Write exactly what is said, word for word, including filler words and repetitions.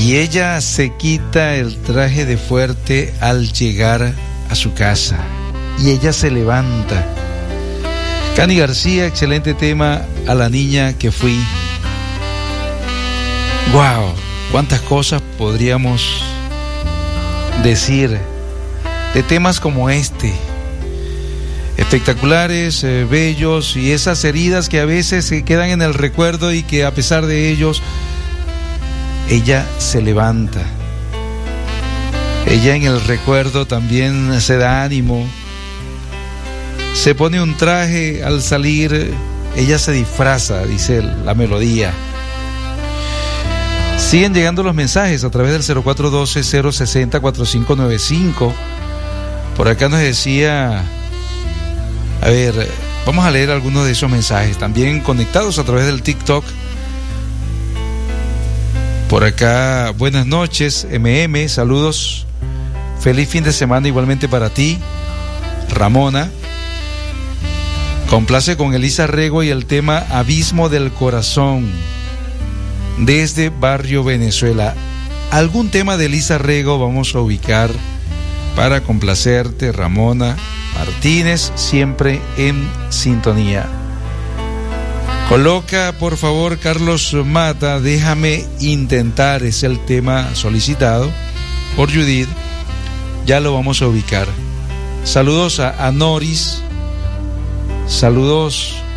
Y ella se quita el traje de fuerte al llegar a su casa. Y ella se levanta. Cani García, excelente tema, A la niña que fui. Wow, cuántas cosas podríamos decir de temas como este. Espectaculares, eh, bellos, y esas heridas que a veces se quedan en el recuerdo y que a pesar de ellos, ella se levanta. Ella en el recuerdo también se da ánimo. Se pone un traje al salir, ella se disfraza, dice la melodía. Siguen llegando los mensajes a través del cero cuatro uno dos, cero seis cero, cuatro cinco nueve cinco. Por acá nos decía, a ver, vamos a leer algunos de esos mensajes, también conectados a través del TikTok. Por acá, buenas noches, M M, saludos, feliz fin de semana igualmente para ti, Ramona. Complace con Elisa Rego y el tema Abismo del Corazón, desde Barrio Venezuela. Algún tema de Elisa Rego vamos a ubicar para complacerte, Ramona Martínez, siempre en sintonía. Coloca, por favor, Carlos Mata, Déjame intentar, es el tema solicitado por Judith. Ya lo vamos a ubicar. Saludos a, a Noris. Saludos